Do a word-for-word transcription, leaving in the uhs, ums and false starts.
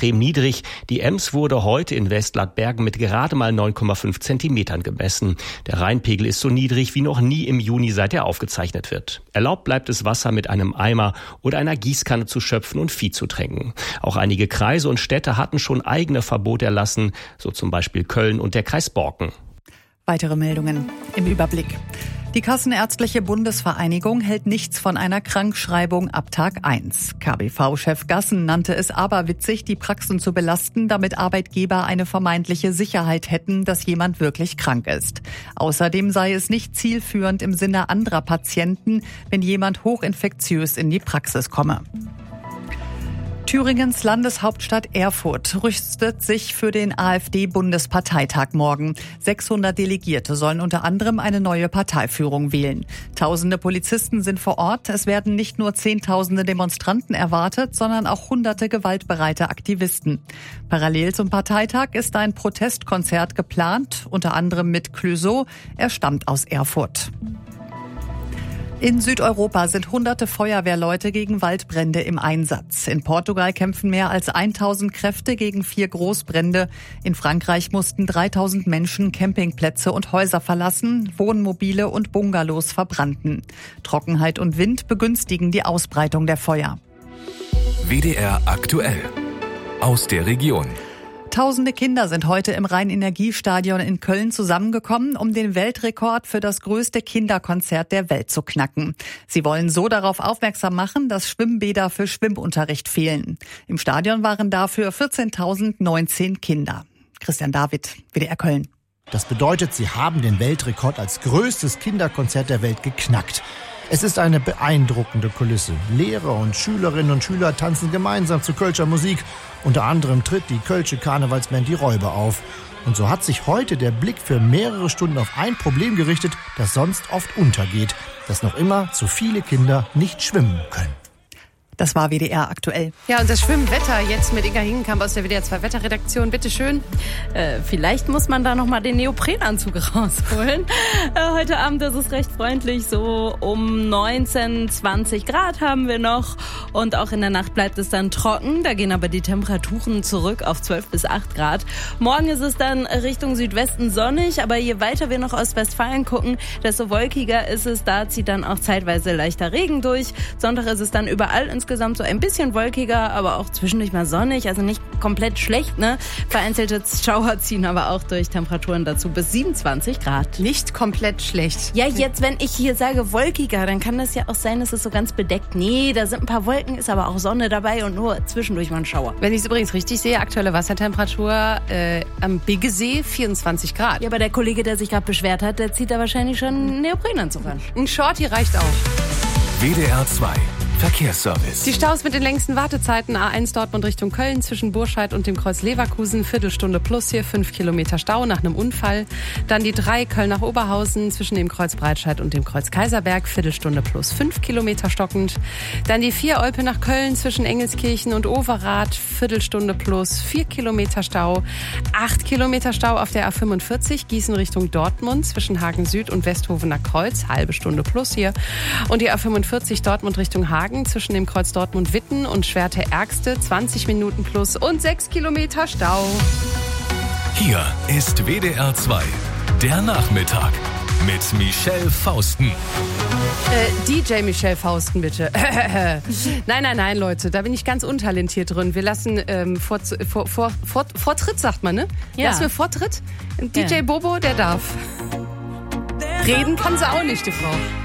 extrem niedrig. Die Ems wurde heute in Westladbergen mit gerade mal neun Komma fünf Zentimetern gemessen. Der Rheinpegel ist so niedrig wie noch nie im Juni, seit er aufgezeichnet wird. Erlaubt bleibt es, Wasser mit einem Eimer oder einer Gießkanne zu schöpfen und Vieh zu tränken. Auch einige Kreise und Städte hatten schon eigene Verbote erlassen, so zum Beispiel Köln und der Kreis Borken. Weitere Meldungen im Überblick. Die Kassenärztliche Bundesvereinigung hält nichts von einer Krankschreibung ab Tag eins. K B V-Chef Gassen nannte es aberwitzig, die Praxen zu belasten, damit Arbeitgeber eine vermeintliche Sicherheit hätten, dass jemand wirklich krank ist. Außerdem sei es nicht zielführend im Sinne anderer Patienten, wenn jemand hochinfektiös in die Praxis komme. Thüringens Landeshauptstadt Erfurt rüstet sich für den AfD-Bundesparteitag morgen. sechshundert Delegierte sollen unter anderem eine neue Parteiführung wählen. Tausende Polizisten sind vor Ort. Es werden nicht nur Zehntausende Demonstranten erwartet, sondern auch hunderte gewaltbereite Aktivisten. Parallel zum Parteitag ist ein Protestkonzert geplant, unter anderem mit Clouseau. Er stammt aus Erfurt. In Südeuropa sind hunderte Feuerwehrleute gegen Waldbrände im Einsatz. In Portugal kämpfen mehr als tausend Kräfte gegen vier Großbrände. In Frankreich mussten dreitausend Menschen Campingplätze und Häuser verlassen. Wohnmobile und Bungalows verbrannten. Trockenheit und Wind begünstigen die Ausbreitung der Feuer. W D R aktuell. Aus der Region. Tausende Kinder sind heute im Rhein-Energie-Stadion in Köln zusammengekommen, um den Weltrekord für das größte Kinderkonzert der Welt zu knacken. Sie wollen so darauf aufmerksam machen, dass Schwimmbäder für Schwimmunterricht fehlen. Im Stadion waren dafür vierzehntausendneunzehn Kinder. Christian David, W D R Köln. Das bedeutet, sie haben den Weltrekord als größtes Kinderkonzert der Welt geknackt. Es ist eine beeindruckende Kulisse. Lehrer und Schülerinnen und Schüler tanzen gemeinsam zu Kölscher Musik. Unter anderem tritt die Kölsche Karnevalsband Die Räuber auf. Und so hat sich heute der Blick für mehrere Stunden auf ein Problem gerichtet, das sonst oft untergeht. Dass noch immer zu viele Kinder nicht schwimmen können. Das war W D R aktuell. Ja, und das Schwimmwetter jetzt mit Inga Hingenkamp aus der W D R zwei Wetterredaktion. Bitte schön. Äh, vielleicht muss man da nochmal den Neoprenanzug rausholen. Äh, heute Abend ist es recht freundlich. So um neunzehn, zwanzig Grad haben wir noch. Und auch in der Nacht bleibt es dann trocken. Da gehen aber die Temperaturen zurück auf zwölf bis acht Grad. Morgen ist es dann Richtung Südwesten sonnig. Aber je weiter wir noch Ostwestfalen gucken, desto wolkiger ist es. Da zieht dann auch zeitweise leichter Regen durch. Sonntag ist es dann überall insgesamt so ein bisschen wolkiger, aber auch zwischendurch mal sonnig, also nicht komplett schlecht, ne? Vereinzelte Schauer ziehen aber auch durch, Temperaturen dazu bis siebenundzwanzig Grad. Nicht komplett schlecht. Ja, jetzt, wenn ich hier sage wolkiger, dann kann das ja auch sein, dass es so ganz bedeckt. Nee, da sind ein paar Wolken, ist aber auch Sonne dabei und nur zwischendurch mal ein Schauer. Wenn ich es übrigens richtig sehe, aktuelle Wassertemperatur äh, am Biggesee vierundzwanzig Grad. Ja, aber der Kollege, der sich gerade beschwert hat, der zieht da wahrscheinlich schon einen Neoprenanzug an. Ein Shorty reicht auch. W D R zwei Verkehrsservice. Die Staus mit den längsten Wartezeiten: A eins Dortmund Richtung Köln zwischen Burscheid und dem Kreuz Leverkusen, Viertelstunde plus hier, fünf Kilometer Stau nach einem Unfall. Dann die drei Köln nach Oberhausen zwischen dem Kreuz Breitscheid und dem Kreuz Kaiserberg, Viertelstunde plus, fünf Kilometer stockend. Dann die vier Olpe nach Köln zwischen Engelskirchen und Overath, Viertelstunde plus, vier Kilometer Stau. acht Kilometer Stau auf der A fünfundvierzig Gießen Richtung Dortmund zwischen Hagen Süd und Westhovener Kreuz, halbe Stunde plus hier. Und die A fünfundvierzig Dortmund Richtung Hagen zwischen dem Kreuz Dortmund-Witten und Schwerte-Ärgste, zwanzig Minuten plus und sechs Kilometer Stau. Hier ist W D R zwei, der Nachmittag mit Michelle Fausten. Äh, D J Michelle Fausten, bitte. Nein, nein, nein, Leute, da bin ich ganz untalentiert drin. Wir lassen ähm, vor, vor, vor, vor, Vortritt, sagt man, ne? Ja. Lassen wir Vortritt. D J Ja. Bobo, der darf. Reden kann sie auch nicht, die Frau.